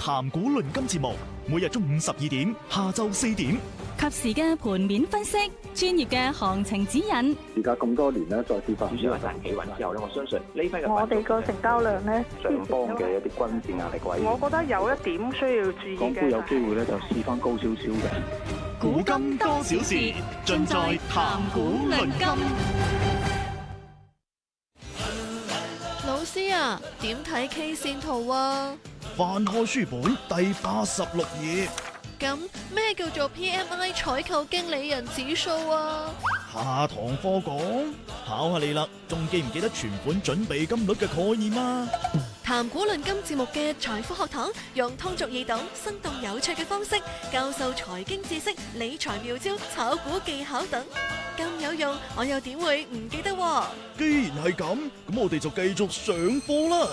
談股論金節目，每日中午12點，下晝4點， 及時嘅盤面分析，專業嘅行情指引。 而家咁多年咧，再次發主要係站企穩之後咧，我相信呢批嘅我哋個成交量咧， 上方嘅一啲均線壓力位， 我覺得有一點需要注意嘅。 港股有機會咧就試翻高少少嘅。 古今多少事，盡在談股論金。 老師啊，點睇 K 線圖啊？ 翻開書本第86頁。 咁咩叫做 PMI 採購經理人指數啊？ 下堂課講，考下你啦，仲記唔記得存款準備金率嘅概念啊？ 談股論金節目嘅財富學堂，用通俗易懂、生動有趣嘅方式教授財經知識、理財妙招、炒股技巧等，咁有用，我又點會唔記得喎？ 既然係咁，咁我哋就繼續上課啦。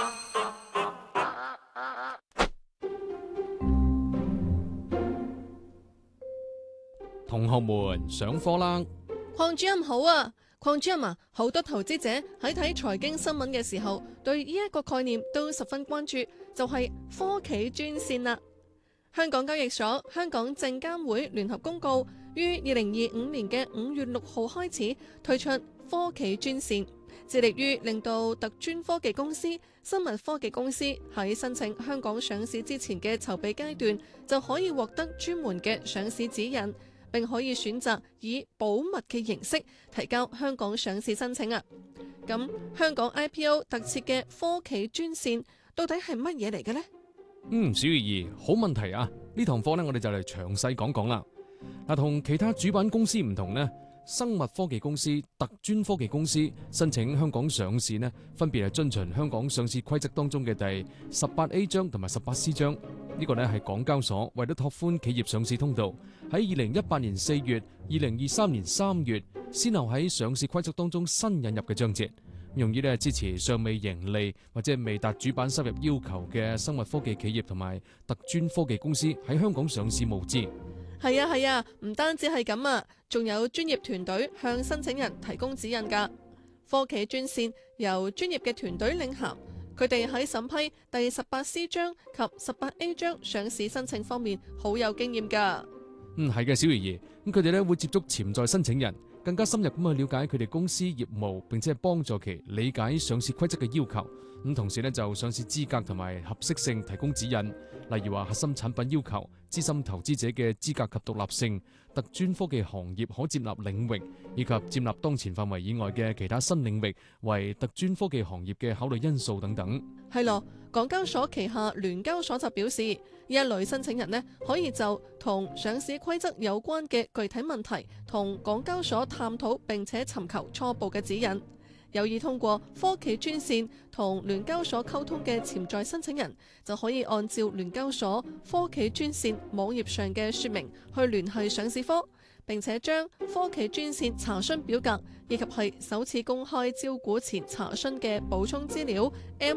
同學們上課啦！ 鄺主任好啊，鄺主任啊，好多投資者喺睇財經新聞嘅時候，對呢一個概念都十分關注，就係科企專線啦。香港交易所、香港證監會聯合公告，於2025年嘅5月6號開始推出科企專線，致力於令到特專科技公司、生物科技公司喺申請香港上市之前嘅籌備階段，就可以獲得專門嘅上市指引，並可以選擇以保密嘅形式提交香港上市申請啊！咁香港 IPO 特設嘅科企專線到底係乜嘢嚟嘅呢？ 小怡兒，好問題啊！呢堂課呢，我哋就嚟詳細講講啦。嗱，同其他主板公司唔同呢，生物科技公司、特專科技公司申請香港上市呢，分別係遵循香港上市規則當中嘅第 18A 章同埋 18C 章。呢個呢係港交所為咗拓寬企業上市通道，喺2018年4月、2023年3月，先後喺上市規則當中新引入嘅章節，用於支持尚未盈利或者未達主板收入要求嘅生物科技企業同埋特專科技公司喺香港上市募資。 係啊，唔單止係咁啊，仲有專業團隊向申請人提供指引㗎。科企專線由專業嘅團隊領銜。佢哋喺審批第 18C 章及 18A 章上市申請方面好有經驗㗎。 係嘅，小怡兒，咁佢哋咧會接觸潛在申請人，更加深入咁去了解佢哋公司業務，並且係幫助其理解上市規則嘅要求。咁同時咧就上市資格同埋合適性提供指引，例如話核心產品要求、資深投資者嘅資格及獨立性、特專科技行業可接納領域，以及接納當前範圍以外嘅其他新領域為特專科技行業嘅考慮因素等等。 係咯，港交所旗下聯交所就表示，呢一類申請人呢，可以就同上市規則有關嘅具體問題同港交所探討，並且尋求初步嘅指引。有意通過科企專線同聯交所溝通嘅潛在申請人，就可以按照聯交所科企專線網頁上嘅說明去聯繫上市科，並且將科企專線查詢表格以及係首次公開招股前查詢嘅補充資料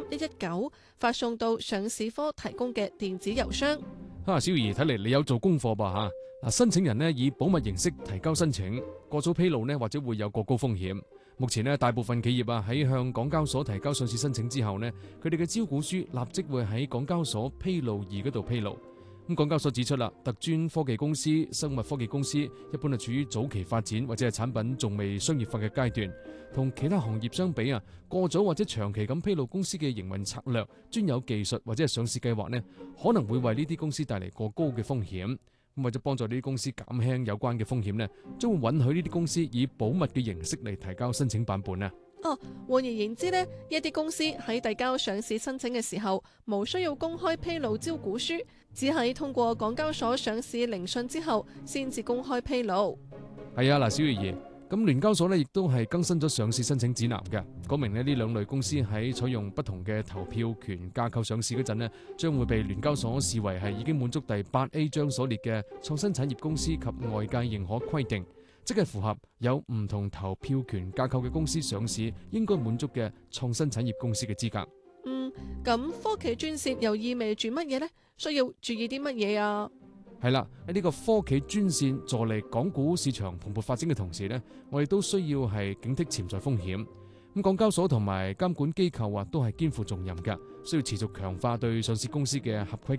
M119 發送到上市科提供嘅電子郵箱。 小儀，睇嚟你有做功課吧吓？申請人呢以保密形式提交申請，過早披露呢或者會有過高風險。目前呢，大部分企業喺向港交所提交上市申請之後呢，佢哋嘅招股書立即會喺港交所披露易嗰度披露。咁港交所指出啦，特專科技公司、生物科技公司一般係處於早期發展或者係產品仲未商業化嘅階段，同其他行業相比過早或者長期咁披露公司嘅營運策略、專有技術或者係上市計劃呢，可能會為呢啲公司帶嚟過高嘅風險。咁為咗幫助呢啲公司減輕有關嘅風險呢，將會允許呢啲公司以保密嘅形式嚟提交申請版本。 換而言之呢，一啲公司喺遞交上市申請嘅時候，無需要公開披露招股書，只係通過港交所上市聆訊之後，先至公開披露。 係啊，小月兒，咁聯交所呢亦都係更新咗上市申請指南嘅，講明呢兩類公司喺採用不同嘅投票權架構上市嗰陣呢，將會被聯交所視為係已經滿足第 8A 章所列嘅創新產業公司及外界認可規定，即係符合有唔同投票權架構嘅公司上市應該滿足嘅創新產業公司嘅資格。 咁科企專線又意味住乜嘢呢？需要注意啲乜嘢啊？ 係啦，喺呢個科企專線助力港股市場蓬勃發展嘅同時呢，我哋都需要係警惕潛在風險。咁港交所同埋監管機構都係肩負重任㗎，需要持續強化對上市公司嘅合規